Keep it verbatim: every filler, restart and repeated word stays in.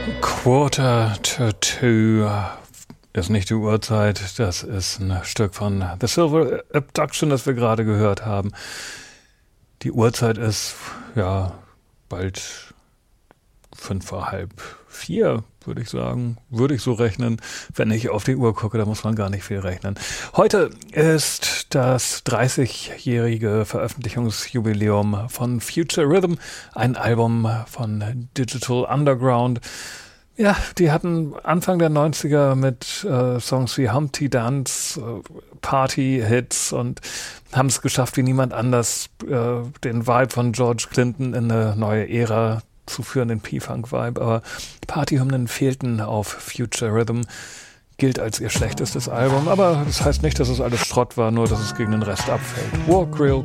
Quarter to two ist nicht die Uhrzeit, das ist ein Stück von The Silver Abduction, das wir gerade gehört haben. Die Uhrzeit ist, ja, bald fünf vor halb vier, würde ich sagen. Würde ich so rechnen. Wenn ich auf die Uhr gucke, da muss man gar nicht viel rechnen. Heute ist das dreißigjährige Veröffentlichungsjubiläum von Future Rhythm, ein Album von Digital Underground. Ja, die hatten Anfang der neunziger mit äh, Songs wie Humpty Dance, äh, Party-Hits und haben es geschafft, wie niemand anders, äh, den Vibe von George Clinton in eine neue Ära zu führen, den P-Funk-Vibe. Aber Partyhymnen fehlten auf Future Rhythm, gilt als ihr schlechtestes Album. Aber das heißt nicht, dass es alles Schrott war, nur dass es gegen den Rest abfällt. War Grill